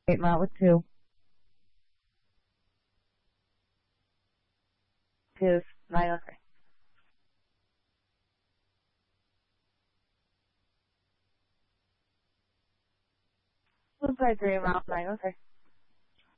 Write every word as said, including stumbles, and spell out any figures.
eight mile with two. Two, nine oh three. One five three mile, nine oh three.